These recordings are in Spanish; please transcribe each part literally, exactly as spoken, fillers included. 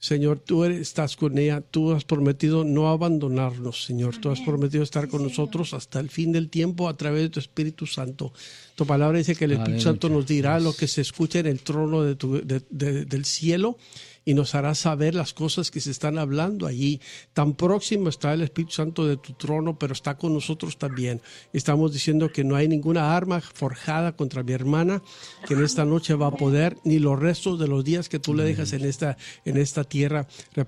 Señor, tú eres, estás con ella, tú has prometido no abandonarnos, Señor. Amén. Tú has prometido estar sí, con Señor. nosotros hasta el fin del tiempo a través de tu Espíritu Santo. Tu palabra dice que el Espíritu Aleluya. Santo nos dirá lo que se escucha en el trono de tu, de, de, del cielo y nos hará saber las cosas que se están hablando allí. Tan próximo está el Espíritu Santo de tu trono, pero está con nosotros también. Estamos diciendo que no hay ninguna arma forjada contra mi hermana que en esta noche va a poder, ni los restos de los días que tú le dejas en esta, en esta tierra.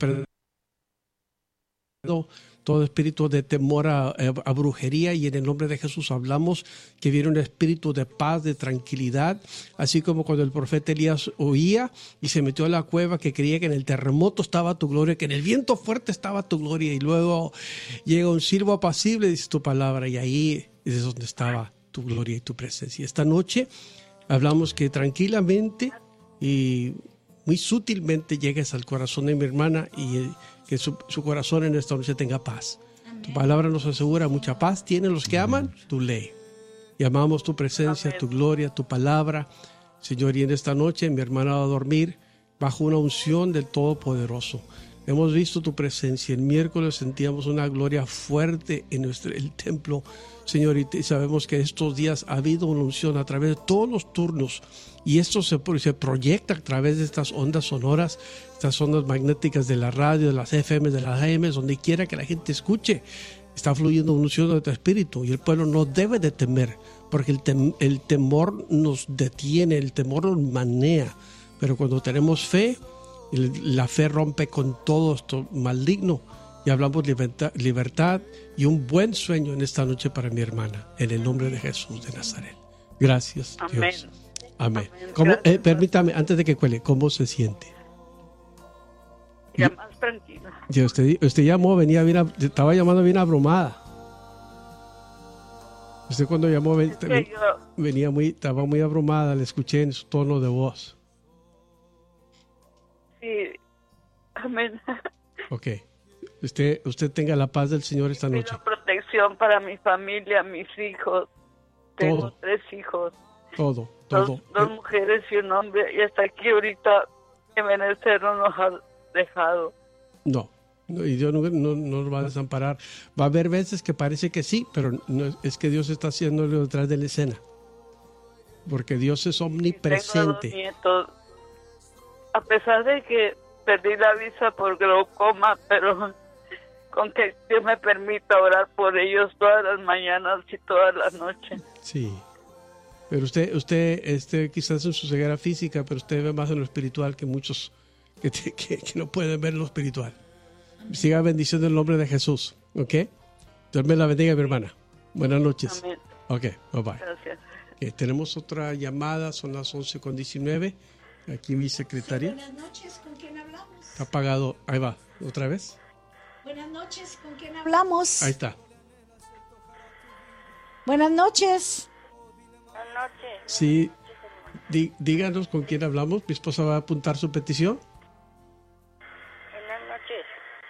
Todo espíritu de temor a, a brujería, y en el nombre de Jesús hablamos que viene un espíritu de paz, de tranquilidad, así como cuando el profeta Elías oía y se metió a la cueva, que creía que en el terremoto estaba tu gloria, que en el viento fuerte estaba tu gloria, y luego llega un silbo apacible, dice tu palabra, y ahí es donde estaba tu gloria y tu presencia. Esta noche hablamos que tranquilamente y muy sutilmente llegues al corazón de mi hermana y que su, su corazón en esta noche tenga paz. Amén. Tu palabra nos asegura mucha paz. Tienen los que aman tu ley. Y amamos tu presencia, Amén. Tu gloria, tu palabra. Señor, y en esta noche mi hermana va a dormir bajo una unción del Todopoderoso. Hemos visto tu presencia. El miércoles sentíamos una gloria fuerte en nuestro, el templo, Señor, y sabemos que estos días ha habido una unción a través de todos los turnos, y esto se, se proyecta a través de estas ondas sonoras, estas ondas magnéticas de la radio, de las F M, de las A M, donde quiera que la gente escuche. Está fluyendo una unción de tu espíritu, y el pueblo no debe de temer, porque el, tem, el temor nos detiene, el temor nos manea, pero cuando tenemos fe, la fe rompe con todo esto maligno, y hablamos libertad, libertad y un buen sueño en esta noche para mi hermana, en el nombre de Jesús de Nazaret. Gracias, Amén. Dios. Amén. Amén. ¿Cómo, eh, permítame, antes de que cuele, ¿cómo se siente? Ya más tranquila. Ya usted, usted llamó, venía bien, estaba llamando bien abrumada. Usted cuando llamó ven, es que yo... venía muy, estaba muy abrumada, le escuché en su tono de voz. Sí, amén. Ok. Usted, usted tenga la paz del Señor esta noche. Tengo protección para mi familia, mis hijos. Tengo todo. tres hijos. Todo, todo. Dos, dos mujeres y un hombre. Y hasta aquí ahorita en Venezuela no nos ha dejado. No, no, y Dios no, no, no nos va a desamparar. Va a haber veces que parece que sí, pero no, es que Dios está haciéndolo detrás de la escena. Porque Dios es omnipresente. Tengo dos nietos. A pesar de que perdí la vista por glaucoma, pero con que Dios me permita orar por ellos todas las mañanas y todas las noches. Sí, pero usted, usted, este, quizás en su ceguera física, pero usted ve más en lo espiritual que muchos que, que, que no pueden ver lo espiritual. Amén. Siga bendiciendo el nombre de Jesús, ¿ok? Dios me la bendiga, mi hermana. Buenas noches. Amén. Ok, bye bye. Gracias. Okay, tenemos otra llamada, son las once con diecinueve. Aquí mi secretaria. Sí, buenas noches, ¿con quién hablamos? Está apagado. Ahí va, otra vez. Buenas noches, ¿con quién hablamos? Ahí está. Buenas noches. Buenas noches. Sí, dí, díganos con quién hablamos. Mi esposa va a apuntar su petición. Buenas noches.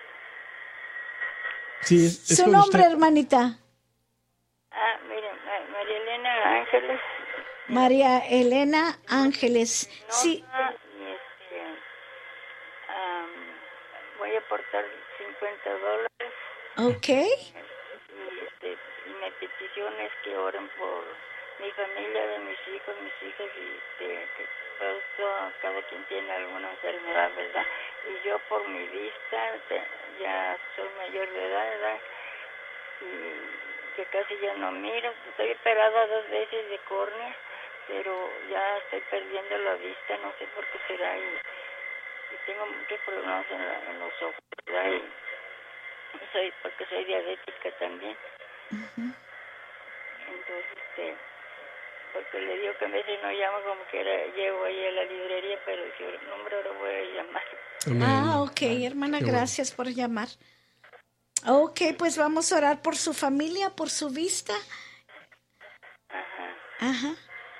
Sí, es, es su con nombre, usted. Hermanita. Ah, miren, María Elena Ángeles. María Elena Ángeles. No, Sí. y este, um, voy a aportar cincuenta dólares. Ok. Y, este, y mi petición es que oren por mi familia, de mis hijos, mis hijas, y este, que pues, cada quien tiene alguna enfermedad, ¿verdad? Y yo por mi vista, te, ya soy mayor de edad, ¿verdad? Y que casi ya no miro. Estoy operada dos veces de córnea, pero ya estoy perdiendo la vista, no sé por qué será, y, y tengo muchos problemas en, la, en los ojos, ¿verdad? Y soy, porque soy diabética también. Uh-huh. Entonces, este, porque le digo que a veces no llamo, como que era, llego ahí a la librería, pero si el número lo voy a llamar. Amén. Ah, ok, hermana, Qué gracias bueno. por llamar. Ok, pues vamos a orar por su familia, por su vista. Ajá. Ajá.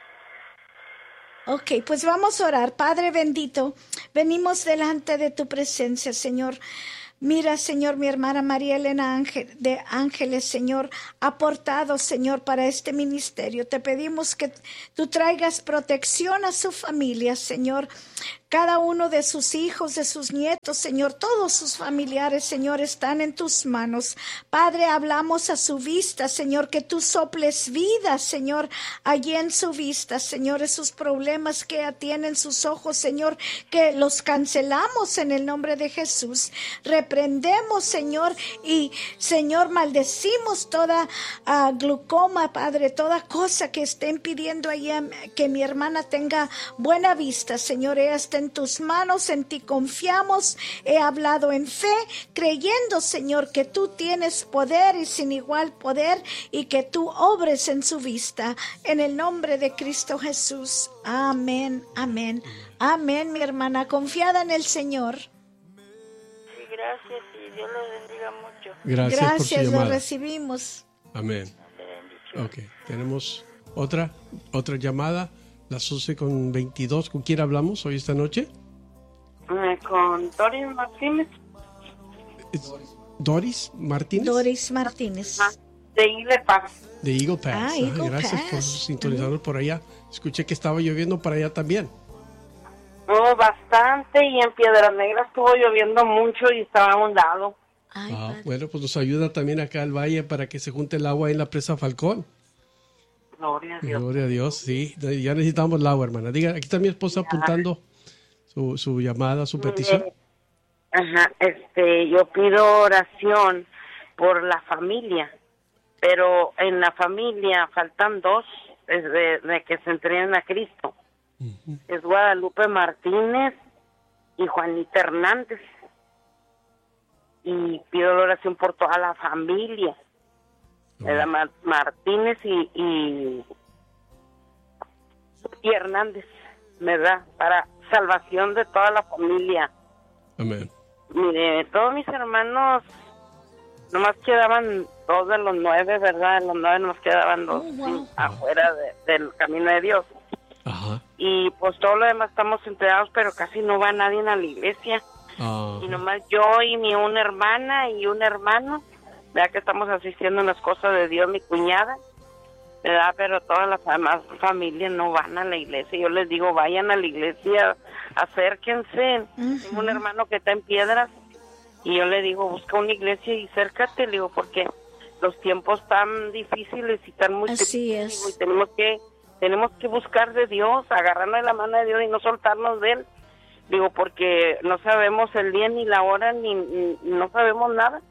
Ok, pues vamos a orar. Padre bendito, venimos delante de tu presencia, Señor. Mira, Señor, mi hermana María Elena Ángel, de Ángeles, Señor, aportado, Señor, para este ministerio. Te pedimos que tú traigas protección a su familia, Señor. cada uno de sus hijos, de sus nietos, Señor, todos sus familiares, Señor, están en tus manos. Padre, hablamos a su vista, Señor, que tú soples vida, Señor, allí en su vista, Señor, esos problemas que tienen sus ojos, Señor, que los cancelamos en el nombre de Jesús. Reprendemos, Señor, y, Señor, maldecimos toda uh, glucoma, Padre, toda cosa que esté impidiendo ahí que mi hermana tenga buena vista, Señor. Ella está en tus manos, en ti confiamos. He hablado en fe, creyendo, Señor, que tú tienes poder y sin igual poder, y que tú obres en su vista, en el nombre de Cristo Jesús. Amén, amén, amén, mi hermana, confiada en el Señor. Sí, gracias y Dios los bendiga mucho. Gracias, Gracias, por su llamada. lo recibimos. Amén. Ok, tenemos otra, otra llamada, las once con veintidós. ¿Con quién hablamos hoy esta noche? Eh, con Doris Martínez. ¿Es Doris Martínez? Doris Martínez. Ah, de Eagle Pass. De Eagle Pass. Ah, Ah, Eagle gracias Pass. por sintonizarnos por allá. Escuché que estaba lloviendo para allá también. Oh, bastante, y en Piedras Negras estuvo lloviendo mucho y estaba inundado. Ay, Ah, Padre. bueno, pues nos ayuda también acá al valle para que se junte el agua en la presa Falcón. Gloria a Dios. Gloria a Dios, sí. Ya necesitamos el agua, hermana. Diga, aquí está mi esposa apuntando su, su llamada, su petición. Mire, ajá, este, yo pido oración por la familia, pero en la familia faltan dos de, de, de que se entreguen a Cristo. Ujú. Es Guadalupe Martínez y Juanita Hernández. Y pido la oración por toda la familia. Era Mar- Martínez y, y, y Hernández, ¿verdad? Para salvación de toda la familia. Amén. Mire, todos mis hermanos, nomás quedaban dos de los nueve, ¿verdad? De los nueve nomás quedaban dos Oh, wow. sí, afuera de- del camino de Dios. Ajá. Y pues todo lo demás estamos entregados, pero casi no va nadie a la iglesia. Ah, Y nomás yo y mi una hermana y un hermano, ¿verdad? Que estamos asistiendo en las cosas de Dios, mi cuñada, ¿verdad? Pero todas las demás familias no van a la iglesia. Yo les digo, vayan a la iglesia, acérquense. Ujú. Tengo un hermano que está en Piedras y yo le digo, busca una iglesia y acércate, le digo, porque los tiempos tan difíciles y tan muy Así difíciles, es. digo, y tenemos que tenemos que buscar de Dios, agarrarnos de la mano de Dios y no soltarnos de él. Digo, porque no sabemos el día ni la hora, ni, ni- no sabemos nada.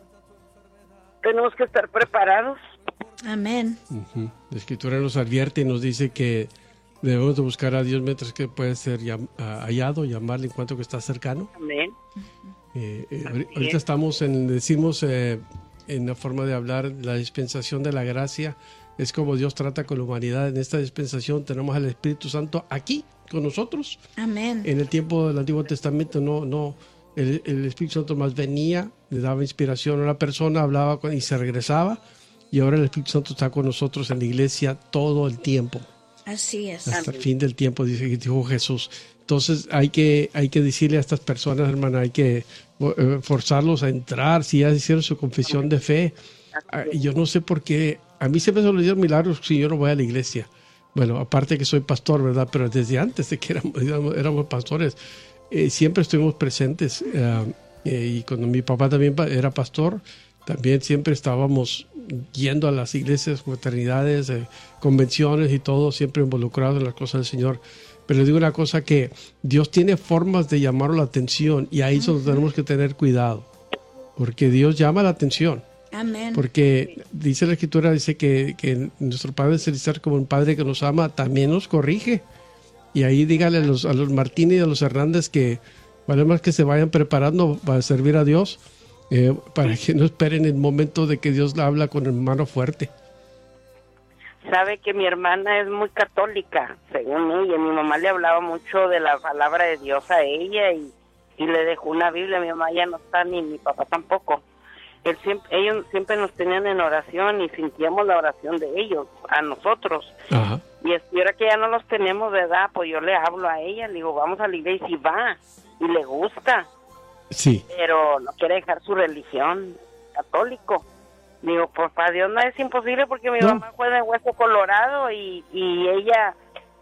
Tenemos que estar preparados. Amén. ujú. La Escritura nos advierte y nos dice que debemos de buscar a Dios mientras que puede ser llam- ah, hallado, llamarle en cuanto que está cercano. Amén. Eh, eh, Así ahori- ahorita es. estamos en, decimos eh, en la forma de hablar, la dispensación de la gracia. Es como Dios trata con la humanidad. En esta dispensación tenemos al Espíritu Santo aquí con nosotros. Amén. En el tiempo del Antiguo Testamento no, no, el, el Espíritu Santo más venía, le daba inspiración a una persona, hablaba con, y se regresaba. Y ahora el Espíritu Santo está con nosotros en la iglesia todo el tiempo, Así es. hasta el fin del tiempo, dice, dijo Jesús. Entonces hay que, hay que decirle a estas personas, hermana, hay que eh, forzarlos a entrar, si ya hicieron su confesión de fe. Ah, y yo no sé por qué, a mí se me suelen milagros si yo no voy a la iglesia. Bueno, aparte que soy pastor, ¿verdad? Pero desde antes de que éramos, éramos, éramos pastores, eh, siempre estuvimos presentes. eh, eh, y cuando mi papá también pa- era pastor, también siempre estábamos yendo a las iglesias, fraternidades, eh, convenciones y todo, siempre involucrados en las cosas del Señor. Pero le digo una cosa, que Dios tiene formas de llamar la atención y ahí solo tenemos que tener cuidado, porque Dios llama la atención. Amén. Porque dice la Escritura, dice que, que nuestro Padre Celestial, como un Padre que nos ama, también nos corrige. Y ahí dígale a los, a los Martínez y a los Hernández que vale más que se vayan preparando para servir a Dios, eh, para que no esperen el momento de que Dios la habla con mano fuerte. Sabe que mi hermana es muy católica, según ella. Mi mamá le hablaba mucho de la palabra de Dios a ella y, y le dejó una Biblia. Mi mamá ya no está, ni mi papá tampoco. Él siempre, ellos siempre nos tenían en oración y sentíamos la oración de ellos, a nosotros. Ajá. Y es- y ahora que ya no los tenemos, ¿verdad? Pues yo le hablo a ella, le digo, vamos a la iglesia, y va, y le gusta, Sí. pero no quiere dejar su religión católico. Digo, pues para Dios no es imposible, porque mi No. mamá fue de hueso colorado y, y ella,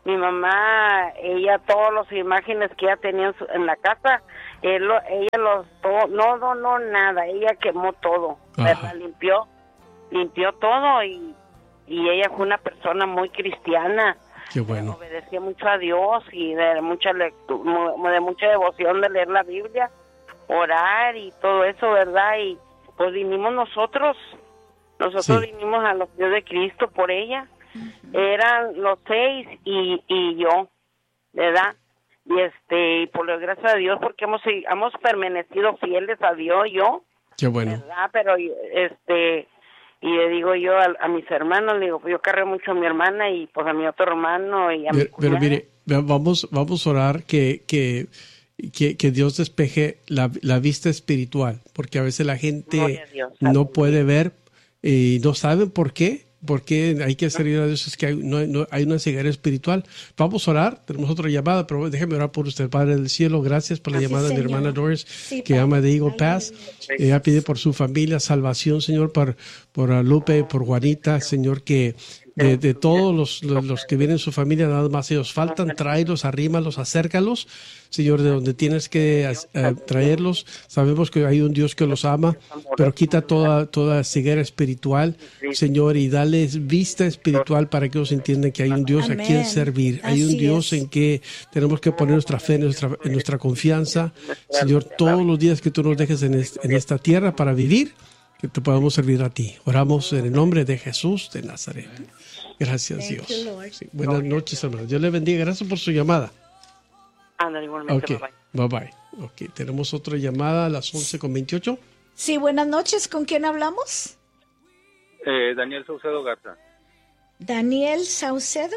mi mamá, ella, todas las imágenes que ella tenía en, su, en la casa, él, ella los, todo, no donó nada, ella quemó todo, ¿verdad? Limpió, limpió todo y, y ella fue una persona muy cristiana. Qué bueno. Obedecía mucho a Dios y de mucha lectura, de mucha devoción de leer la Biblia, orar y todo eso, ¿verdad? Y pues vinimos nosotros, nosotros sí. vinimos a los pies de Cristo por ella. Uh-huh. Eran los seis y, y yo, ¿verdad? Y este, y por la gracia de Dios, porque hemos hemos permanecido fieles a Dios, yo. Qué bueno. ¿Verdad? Pero este, y le digo yo a, a mis hermanos, le digo, pues yo cargo mucho a mi hermana y pues a mi otro hermano y a pero, mi pero mire, vamos, vamos a orar que, que, que, que Dios despeje la, la vista espiritual, porque a veces la gente Dios, no puede ver y no saben por qué. Porque hay que servir a Dios, es que hay, no, no, hay una ceguera espiritual. Vamos a orar, tenemos otra llamada, pero déjeme orar por usted, Padre del Cielo. Gracias por la Así llamada señor. de mi hermana Doris, sí, que ama de Eagle Pass. Ella pide por su familia salvación, Señor, por, por Lupe, por Juanita, Señor, que de, de todos los, los, los que vienen en su familia, nada más ellos faltan, tráelos, arrímalos, acércalos, Señor, de donde tienes que uh, traerlos. Sabemos que hay un Dios que los ama, pero quita toda, toda ceguera espiritual, Señor, y dales vista espiritual para que ellos entiendan que hay un Dios Amén. a quien servir. Hay un Así Dios es. en que tenemos que poner nuestra fe, nuestra, en nuestra confianza, Señor, todos los días que tú nos dejes en, este, en esta tierra para vivir, que te podamos servir a ti. Oramos en el nombre de Jesús de Nazaret. Gracias, Thank Dios. You, sí, buenas noches, hermanos. Dios le bendiga. Gracias por su llamada. Ándale, igualmente. Ok, bye bye. Ok, tenemos otra llamada a las once con veintiocho. Sí, buenas noches. ¿Con quién hablamos? Eh, Daniel Saucedo Garza. Daniel Saucedo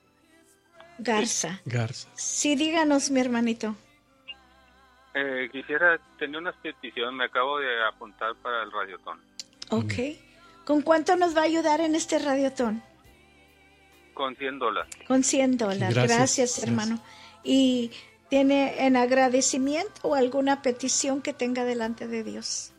Garza. Garza. Sí, díganos, mi hermanito. Eh, quisiera tener unas peticiones. Me acabo de apuntar para el radiotón. Ok. ¿Con cuánto nos va a ayudar en este radiotón? Con cien dólares. Con cien dólares. Gracias, Gracias hermano. Gracias. ¿Y tiene en agradecimiento o alguna petición que tenga delante de Dios?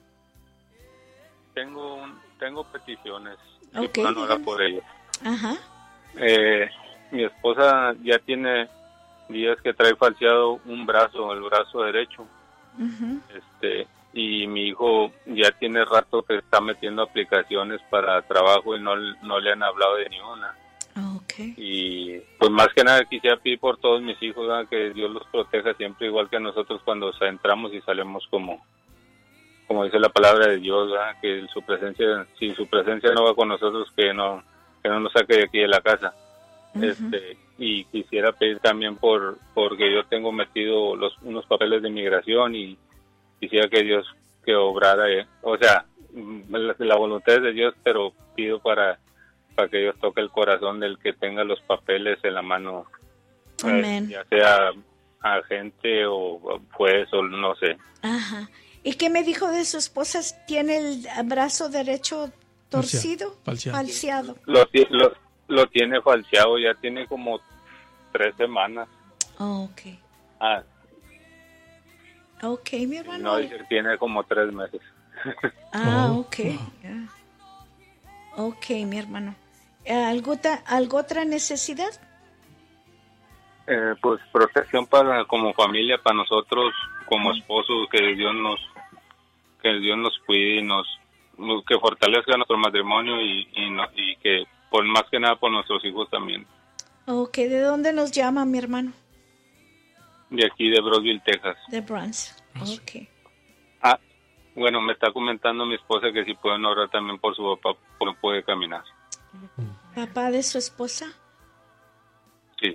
Tengo un, tengo peticiones. Okay, si puedo por ellas. Ajá. Eh, mi esposa ya tiene días que trae falseado un brazo, el brazo derecho. Uh-huh. Este, y mi hijo ya tiene rato que está metiendo aplicaciones para trabajo y no, no le han hablado de ninguna. Okay. Y pues más que nada quisiera pedir por todos mis hijos, ¿verdad? Que Dios los proteja siempre, igual que nosotros cuando entramos y salimos, como como dice la palabra de Dios, ¿verdad? Que su presencia, si su presencia no va con nosotros, que no que no nos saque de aquí de la casa. Uh-huh. Este, y quisiera pedir también por porque yo tengo metido los unos papeles de inmigración y quisiera que Dios que obrara, eh, o sea, la, la voluntad es de Dios, pero pido para para que Dios toque el corazón del que tenga los papeles en la mano, eh, ya sea agente o juez o no sé. Ajá. ¿Y qué me dijo de su esposa? ¿Tiene el brazo derecho torcido? Falseado. Falseado. Lo, lo, lo tiene falseado, ya tiene como tres semanas. Oh, ok. Ah. Ok, mi hermano. No, dice que tiene como tres meses. Ah, ok. Yeah. Ok, mi hermano. ¿Algo, ¿Algo otra necesidad? Eh, pues protección para como familia, para nosotros como esposos, que Dios nos que Dios nos cuide y nos que fortalezca nuestro matrimonio y, y, no, y que por más que nada por nuestros hijos también. Ok, ¿de dónde nos llama mi hermano? De aquí de Brownsville, Texas. De Bronx. Ok. Ah, bueno, me está comentando mi esposa que si pueden orar también por su papá, porque puede caminar. ¿Papá de su esposa? Sí.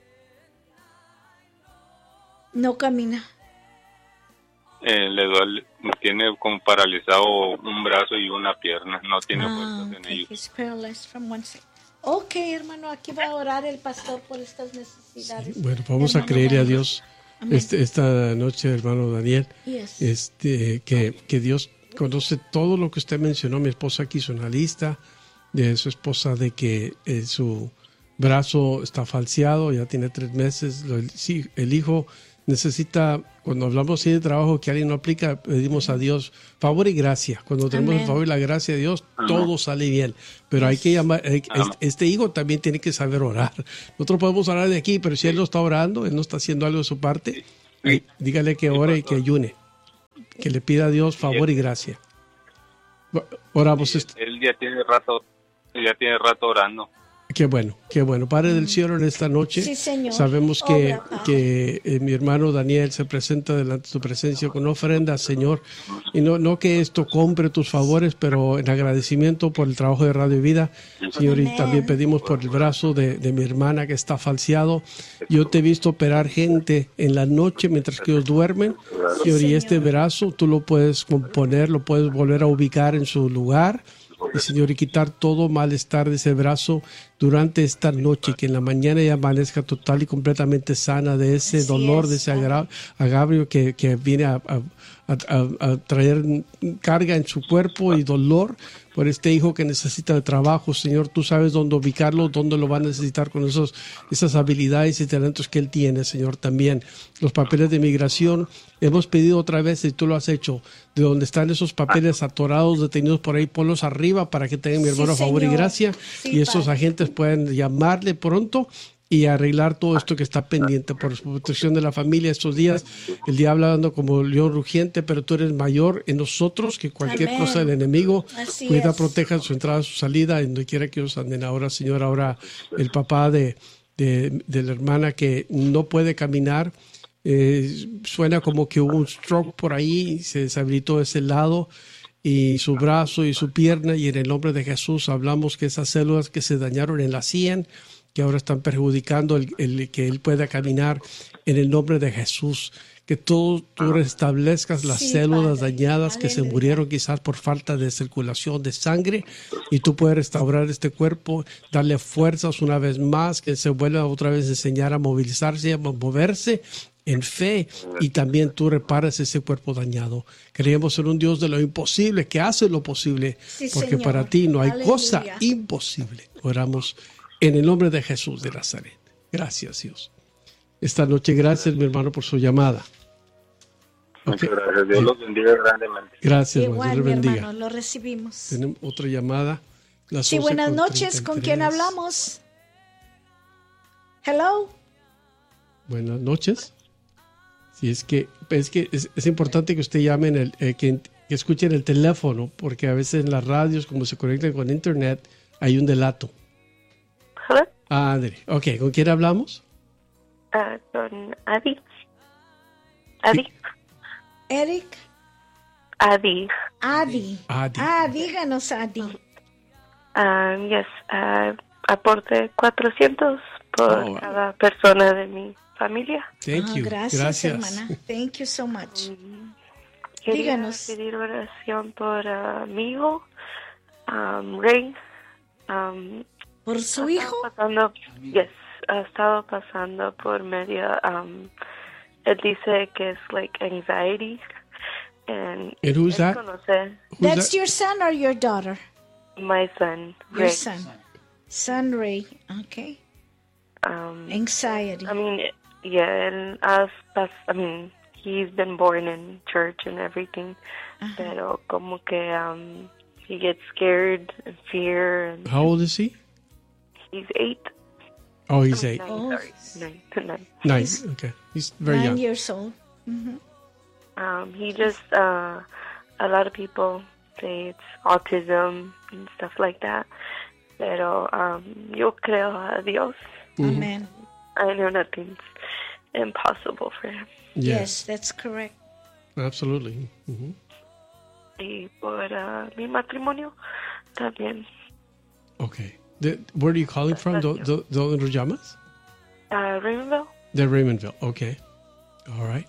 No camina. Eh, le duele, tiene como paralizado un brazo y una pierna, no tiene ah, fuerzas en ellos. He's paralyzed from one side. Ok, hermano, aquí va a orar el pastor por estas necesidades. Sí, bueno, vamos hermano a creerle Daniel. a Dios este, esta noche, hermano Daniel, yes. este, que, que Dios conoce todo lo que usted mencionó. Mi esposa aquí hizo una lista de su esposa de que eh, su brazo está falseado, ya tiene tres meses, el, sí, el hijo necesita, cuando hablamos así de trabajo que alguien no aplica, pedimos a Dios favor y gracia. Cuando tenemos Amén. el favor y la gracia de Dios, todo sale bien. Pero hay que llamar, hay- este, este hijo también tiene que saber orar. Nosotros podemos orar de aquí, pero si él no está orando, él no está haciendo algo de su parte, eh, dígale que ore y que ayune. Que le pida a Dios favor y gracia. Oramos. Sí, est- él ya tiene rato, ya tiene rato orando. Qué bueno, qué bueno. Padre del cielo, en esta noche Sí, Señor. sabemos que, Obra, Padre. que eh, mi hermano Daniel se presenta delante de tu presencia con ofrenda, Señor. Y no, no que esto compre tus favores, pero en agradecimiento por el trabajo de Radio Vida, Señor. Y Amén. también pedimos por el brazo de, de mi hermana que está falseado. Yo te he visto operar gente en la noche mientras que ellos duermen, Señor. Y este brazo tú lo puedes componer, lo puedes volver a ubicar en su lugar. Y Señor, y quitar todo malestar de ese brazo durante esta noche, que en la mañana ya amanezca total y completamente sana de ese Así dolor, es, de ese Padre. agra- agravio que, que viene a, a- a- a traer carga en su cuerpo y dolor por este hijo que necesita de trabajo. Señor, tú sabes dónde ubicarlo, dónde lo va a necesitar con esos, esas habilidades y talentos que él tiene, Señor. También los papeles de migración, hemos pedido otra vez, y tú lo has hecho, de donde están esos papeles atorados, detenidos por ahí, ponlos arriba para que tengan mi Sí, hermano favor y Señor. gracia, Sí, y esos Padre. agentes puedan llamarle pronto y arreglar todo esto que está pendiente por su protección de la familia estos días. El diablo anda como león rugiente, pero tú eres mayor en nosotros que cualquier Amén. cosa del enemigo. Así Cuida, es. proteja su entrada, su salida, en donde quiera que ellos anden. Ahora, Señor, ahora el papá de, de, de la hermana que no puede caminar, eh, suena como que hubo un stroke por ahí, se deshabilitó ese lado y su brazo y su pierna, y en el nombre de Jesús hablamos que esas células que se dañaron en la sien, que ahora están perjudicando el, el que él pueda caminar, en el nombre de Jesús, que tú, tú restablezcas las Sí, células Padre. dañadas que se Aleluya. murieron quizás por falta de circulación de sangre, y tú puedes restaurar este cuerpo, darle fuerzas una vez más, que se vuelva otra vez a enseñar a movilizarse, a moverse en fe, y también tú reparas ese cuerpo dañado. Creemos en un Dios de lo imposible, que hace lo posible, Sí, porque Señor. para ti no hay Aleluya. cosa imposible. Oramos en el nombre de Jesús de Nazaret. Gracias, Dios. Esta noche, gracias, mi hermano, por su llamada. Muchas Ok. gracias. Dios los bendiga grandemente. Gracias, hermano. Igual, Dios mi le bendiga. hermano, lo recibimos. Tenemos otra llamada. Las Sí, once buenas con noches. ¿Con quién treinta y tres. hablamos? Hello. Buenas noches. Sí, es que es que es, es importante que usted llame en el eh, que, que escuchen el teléfono, porque a veces en las radios, como se conectan con internet, hay un delato. Hello, Ah, André. Ok, ¿con quién hablamos? uh, con Adi. Adi. Eric. Adi. Adi. Adi. Ah, díganos, Adi. Um, yes, uh, aporte cuatrocientos por Oh, wow. cada persona de mi familia. Thank Ah, you. gracias, Gracias. hermana. Thank you so much. Quería Díganos. pedir oración por uh, mi hijo, um, Ray. Um, ¿Por su ha hijo? estado pasando, yes, ha estado pasando por medio, um, él dice que es like anxiety. And And who's él that? conoce Who's That's that? your son or your daughter? my son, Your Ray. son. Son Ray. Okay. Um, Anxiety. I mean, yeah, and us, us, I mean, he's been born in church and everything, pero como que um, he gets scared and fear, and How old is he? he's eight. Oh, he's eight. Nine, Oh. sorry, nine, nine. Nice. Okay. He's very Nine young. years old. Um, he just, uh, a lot of people say it's autism and stuff like that, pero um, yo creo a Dios. Amen. I know nothing's impossible for him. Yeah, Yes, that's correct. absolutely. Mhm. Y por uh, mi matrimonio también. Okay. The, where are you calling from? ¿De de- de dónde nos llamas? Uh, Raymondville? De Raymondville. Okay. All right.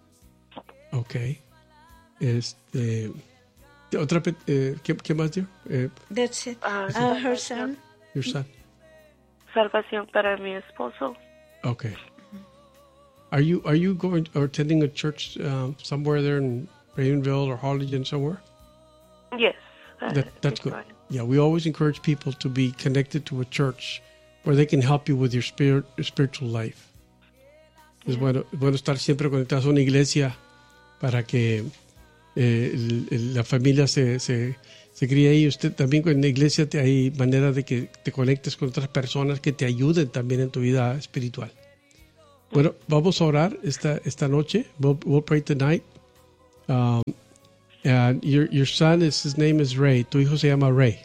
Okay. Este. Otra. pe- Eh, ¿qué, ¿Qué más dio? Eh, That's it. Uh, Uh, her son. your son. Salvación para mi esposo. Okay. Are you are you going or attending a church um, somewhere there in Raymondville or Harlingen somewhere? Yes. uh, That, that's he's good. fine. Yeah, we always encourage people to be connected to a church where they can help you with your spirit, your spiritual life. Es bueno, es bueno estar siempre conectados a una iglesia para que eh, el, el, la familia se, se, se críe ahí. Usted también con la iglesia te, hay manera de que te conectes con otras personas que te ayuden también en tu vida espiritual. Bueno, vamos a orar esta, esta noche. We'll, we'll pray tonight. Um, and your, your son, is, his name is Ray. Tu hijo se llama Ray.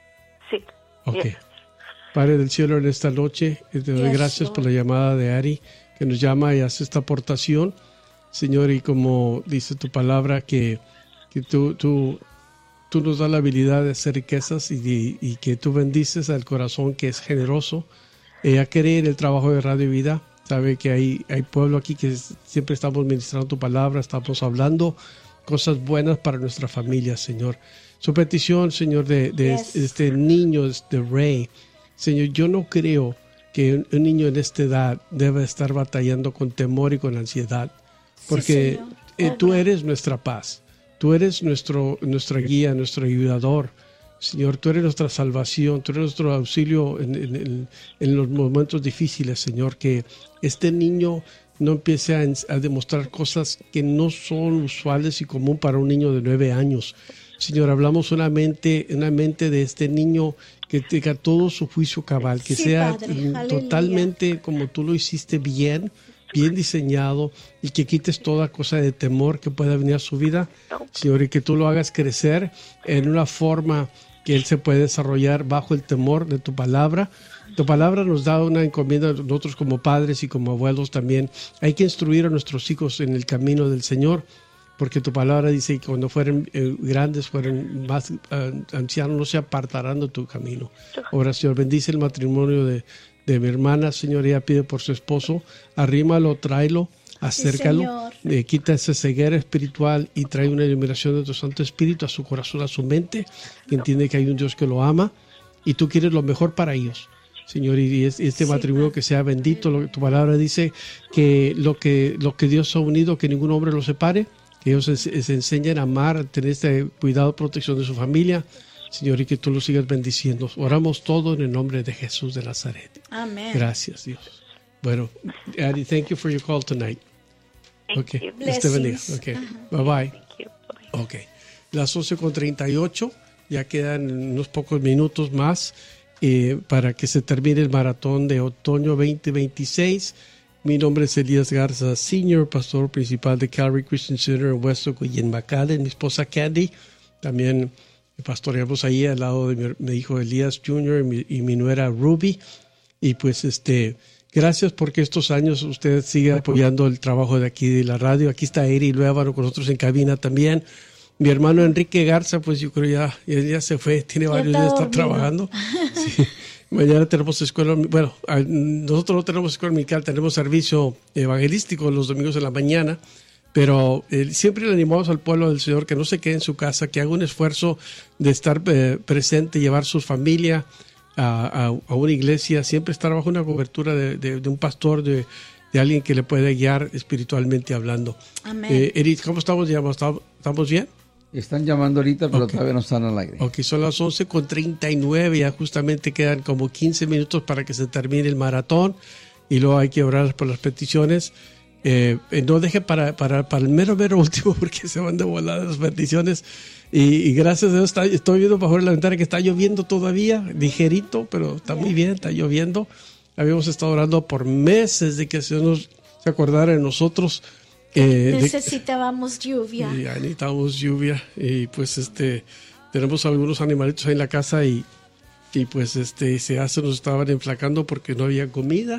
Sí. Ok. Yeah. Padre del cielo, en esta noche te doy Yes, gracias Lord. por la llamada de Ari, que nos llama y hace esta aportación. Señor, y como dice tu palabra, que, que tú, tú, tú nos das la habilidad de hacer riquezas y, y que tú bendices al corazón que es generoso. Ella cree en el trabajo de Radio Vida. Sabe que hay, hay pueblo aquí que siempre estamos ministrando tu palabra, estamos hablando cosas buenas para nuestra familia, Señor. Su petición, Señor, de, de Yes. este niño, de Ray. Señor, yo no creo que un, un niño en esta edad debe estar batallando con temor y con ansiedad, porque Señor. eh, tú Obra. eres nuestra paz, tú eres nuestro, nuestra guía, nuestro ayudador. Señor, tú eres nuestra salvación, tú eres nuestro auxilio en, en, en, en los momentos difíciles, Señor, que este niño no empiece a, a demostrar cosas que no son usuales y común para un niño de nueve años. Señor, hablamos una mente, una mente de este niño que tenga todo su juicio cabal, que Sí, sea Padre. mm, Aleluya. totalmente como tú lo hiciste bien, bien diseñado, y que quites toda cosa de temor que pueda venir a su vida, Señor, y que tú lo hagas crecer en una forma que él se puede desarrollar bajo el temor de tu palabra. Tu palabra nos da una encomienda a nosotros como padres y como abuelos también. Hay que instruir a nuestros hijos en el camino del Señor, porque tu palabra dice que cuando fueren eh, grandes, fueren más uh, ancianos, no se apartarán de tu camino. Ahora, Señor, bendice el matrimonio de, de mi hermana, Señor. Ella pide por su esposo, arrímalo, tráelo, acércalo, Señor. eh, quita esa ceguera espiritual y trae una iluminación de tu Santo Espíritu a su corazón, a su mente, que entiende que hay un Dios que lo ama y tú quieres lo mejor para ellos. Señor, y este Sí, matrimonio Padre. que sea bendito. Lo, tu palabra dice que lo que lo que Dios ha unido, que ningún hombre lo separe, que ellos se, se enseñen a amar, a tener este cuidado, protección de su familia, Señor, y que tú los sigas bendiciendo. Oramos todo en el nombre de Jesús de Nazaret. Amén. Gracias, Dios. Bueno, Ari, thank you for your call tonight. Thank Okay, you. Dios te bendiga. Blessings. Okay, bye bye. Thank you. Bye. Ok, las once con treinta y ocho, ya quedan unos pocos minutos más eh, para que se termine el maratón de otoño veinte veintiséis. Mi nombre es Elías Garza, Senior, pastor principal de Calvary Christian Center en Westwood y en McAllen. Mi esposa Candy, también pastoreamos ahí al lado de mi, mi hijo Elías junior y mi, y mi nuera Ruby. Y pues este... Gracias porque estos años usted sigue apoyando el trabajo de aquí de la radio. Aquí está Eri Luévano con nosotros en cabina también. Mi hermano Enrique Garza, pues yo creo ya, ya, ya se fue, tiene Ya varios está días, está dormido. trabajando. Sí. Mañana tenemos escuela, bueno, a- nosotros no tenemos escuela dominical, tenemos servicio evangelístico los domingos en la mañana, pero eh, siempre le animamos al pueblo del Señor que no se quede en su casa, que haga un esfuerzo de estar eh, presente, llevar su familia a, a, a una iglesia, siempre estar bajo una cobertura de, de, de un pastor, de, de alguien que le puede guiar espiritualmente hablando. Amén. Eh, Eric, ¿cómo estamos? ¿Ya ¿Estamos estamos bien? Están llamando ahorita, pero Ok. todavía no están al aire. Ok, son las once con treinta y nueve, ya justamente quedan como quince minutos para que se termine el maratón y luego hay que orar por las peticiones. Eh, eh, no deje para, para, para el mero, mero último porque se van de volada las peticiones. Y, y gracias a Dios está- estoy viendo bajo la ventana que está lloviendo todavía, ligerito, pero está muy bien, está lloviendo. Habíamos estado orando por meses de que el Señor nos, se acordara de nosotros. Eh, de- Necesitábamos lluvia. y ya necesitamos lluvia y pues este tenemos algunos animalitos ahí en la casa y, y pues este se hace nos estaban enflacando porque no había comida.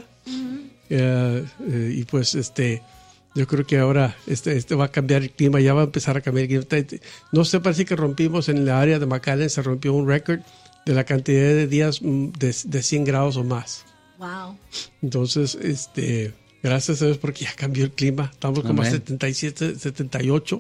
Eh, eh, y pues este yo creo que ahora este, este va a cambiar el clima, ya va a empezar a cambiar el clima. No sé, parece que rompimos en la área de McAllen, se rompió un récord de la cantidad de días mm, de, de cien grados o más. Wow. Entonces, este, gracias a Dios porque ya cambió el clima. Estamos como a Amén. setenta y siete, setenta y ocho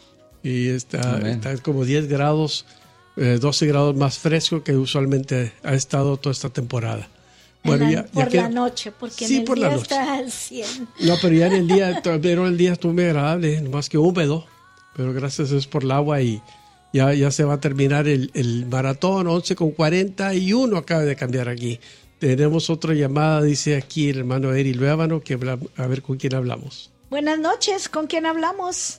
y está, Amén. está como diez grados, eh, doce grados más fresco que usualmente ha estado toda esta temporada. Bueno, En la- ya, ya por queda- la noche, porque Sí, en el por la día noche. está al cien. No, pero ya en el día, pero el día estuvo muy agradable, más que húmedo, pero gracias a Dios por el agua y ya, ya se va a terminar el, el maratón, once con cuarenta y uno acaba de cambiar aquí. Tenemos otra llamada, dice aquí el hermano Eri Luévano, que habla, a ver con quién hablamos. Buenas noches, ¿con quién hablamos?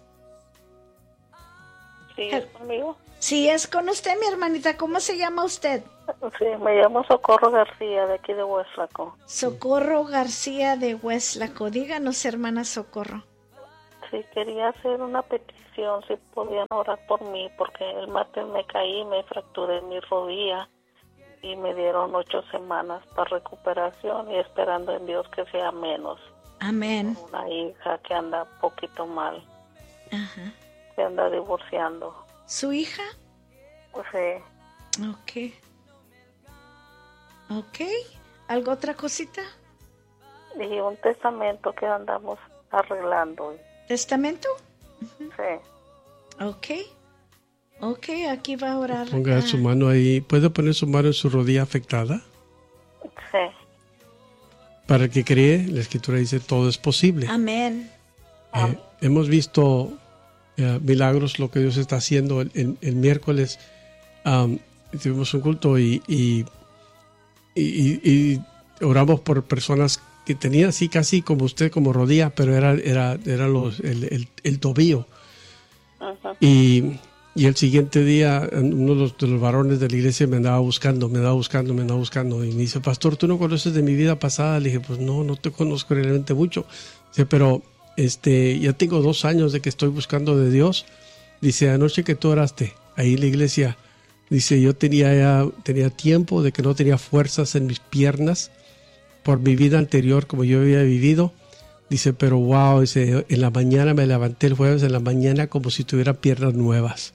Sí, ¿es conmigo? Sí, es con usted, mi hermanita. ¿Cómo se llama usted? Sí, me llamo Socorro García, de aquí de Hueslaco. Socorro García de Hueslaco. Díganos, hermana Socorro. Sí, quería hacer una petición, si podían orar por mí, porque el martes me caí, me fracturé mi rodilla y me dieron ocho semanas para recuperación y esperando en Dios que sea menos. Amén. Una hija que anda un poquito mal. Ajá. Se anda divorciando. ¿Su hija? Sí. Ok. Ok. ¿Algo otra cosita? Y un testamento que andamos arreglando. ¿Testamento? Uh-huh. Sí. Ok. Ok, aquí va a orar. Ponga ah. su mano ahí. ¿Puede poner su mano en su rodilla afectada? Sí. Para el que cree, la Escritura dice todo es posible. Amén. Eh, Amén. Hemos visto eh, milagros, lo que Dios está haciendo. El, el, el miércoles um, tuvimos un culto y, y, y, y oramos por personas que tenían así casi como usted, como rodilla, pero era, era, era los, el, el, el tobillo. Uh-huh. Y... Y el siguiente día, uno de los, de los varones de la iglesia me andaba buscando, me andaba buscando, me andaba buscando. Y me dice, pastor, ¿tú no conoces de mi vida pasada? Le dije, pues no, no te conozco realmente mucho. Dice, pero este, ya tengo dos años de que estoy buscando de Dios. Dice, anoche que tú oraste ahí en la iglesia, dice, yo tenía ya, tenía tiempo de que no tenía fuerzas en mis piernas por mi vida anterior, como yo había vivido. Dice, pero wow, dice, en la mañana me levanté el jueves, en la mañana como si tuviera piernas nuevas.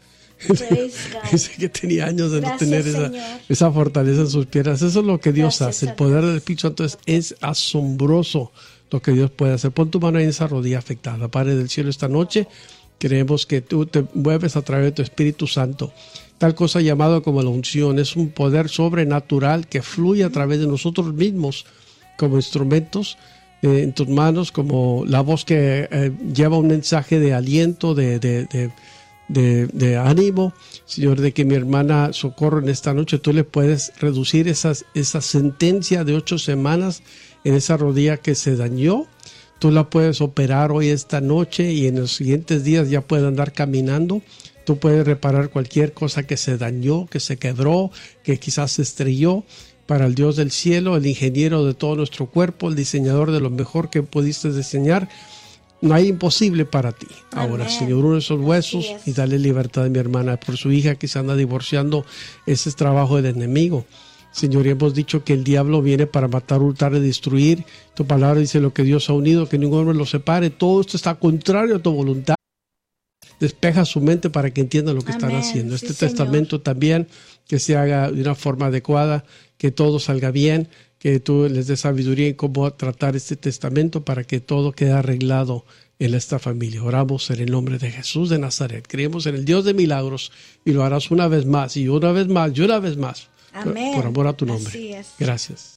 Dice que tenía años de Gracias, no tener esa, esa fortaleza en sus piernas. Eso es lo que Dios Gracias hace. El poder del Espíritu Santo es, es asombroso lo que Dios puede hacer. Pon tu mano en esa rodilla afectada. Padre del cielo, esta noche queremos que tú te mueves a través de tu Espíritu Santo. Tal cosa llamado como la unción. Es un poder sobrenatural que fluye a través de nosotros mismos como instrumentos eh, en tus manos, como la voz que eh, lleva un mensaje de aliento, de... de, de De, de ánimo, Señor, de que mi hermana Socorro en esta noche tú le puedes reducir esas, esa sentencia de ocho semanas en esa rodilla que se dañó. Tú la puedes operar hoy esta noche y en los siguientes días ya puede andar caminando. Tú puedes reparar cualquier cosa que se dañó, que se quebró, que quizás se estrelló. Para el Dios del cielo, el ingeniero de todo nuestro cuerpo, el diseñador de lo mejor que pudiste diseñar, no hay imposible para ti. Ahora, Amén. Señor, uno de esos huesos y dale libertad a mi hermana por su hija que se anda divorciando. Ese es trabajo del enemigo. Señor, hemos dicho que el diablo viene para matar, hurtar y destruir. Tu palabra dice lo que Dios ha unido, que ningún hombre lo separe. Todo esto está contrario a tu voluntad. Despeja su mente para que entienda lo que Amén. Están haciendo. Este sí, testamento Señor. También que se haga de una forma adecuada, que todo salga bien, que tú les des sabiduría en cómo tratar este testamento para que todo quede arreglado en esta familia. Oramos en el nombre de Jesús de Nazaret. Creemos en el Dios de milagros y lo harás una vez más y una vez más y una vez más. Amén. Por, por amor a tu nombre. Así es. Gracias.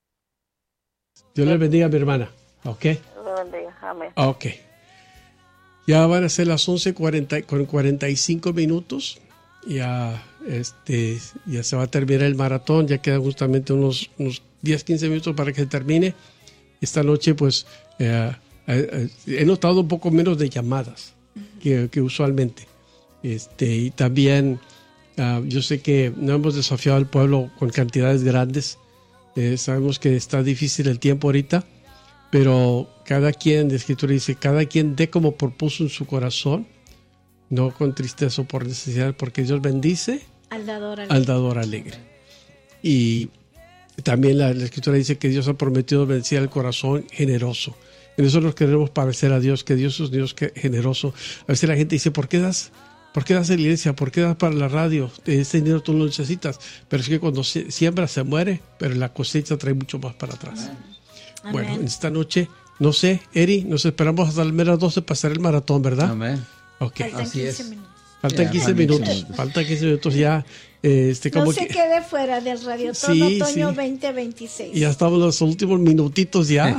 Dios les bendiga a mi hermana. ¿Ok? Dios les bendiga. Amén. Ok. Ya van a ser las once cuarenta, con cuarenta y cinco minutos. Ya, este, ya se va a terminar el maratón. Ya quedan justamente unos, unos diez, quince minutos para que se termine. Esta noche, pues, eh, eh, he notado un poco menos de llamadas que, que usualmente. Este, y también, uh, yo sé que no hemos desafiado al pueblo con cantidades grandes. Eh, sabemos que está difícil el tiempo ahorita, pero cada quien, la Escritura dice, cada quien dé como propuso en su corazón, no con tristeza o por necesidad, porque Dios bendice al dador alegre. Al dador alegre. Y también la, la Escritura dice que Dios ha prometido bendecir al corazón generoso. En eso nos queremos parecer a Dios, que Dios es un Dios que, generoso. A veces la gente dice, ¿por qué das, ¿por qué das a la iglesia? ¿Por qué das para la radio? Este dinero tú lo necesitas. Pero es que cuando se, siembra se muere, pero la cosecha trae mucho más para atrás. Amén. Bueno, en esta noche, no sé, Eri, nos esperamos hasta las meras doce para hacer el maratón, ¿verdad? Amén. Ok. Faltan Así quince es. minutos. Faltan Ya, quince minutos. Faltan quince minutos ya. Este, como no se que, quede fuera del Radio Todo Sí, Otoño sí. veinte veintiséis. y ya estamos en los últimos minutitos ya.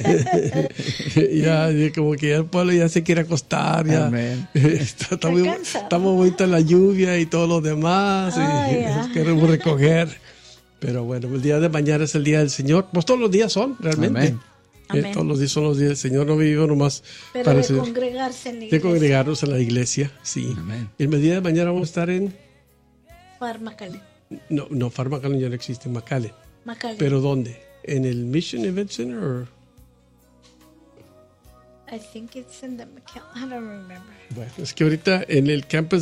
ya, ya como que ya el pueblo ya se quiere acostar. Ya. Amén. Está, está muy, cansado. estamos ahorita en la lluvia y todo lo demás. Ay, y ya. nos queremos recoger. Pero bueno, el día de mañana es el día del Señor. Pues todos los días son, realmente. Amén. Eh, Amén. todos los días son los días del Señor. No vivimos nomás Pero para de el Señor. congregarse en la De iglesia. congregarnos en la iglesia, sí. Amén. El día de mañana vamos a estar en... Farmacale. No, no, Farmacallen ya no existe, en McAllen. Macale. ¿Pero dónde? ¿En el Mission Event Center? O... I think it's in the Macale. I don't remember. Bueno, es que ahorita en el campus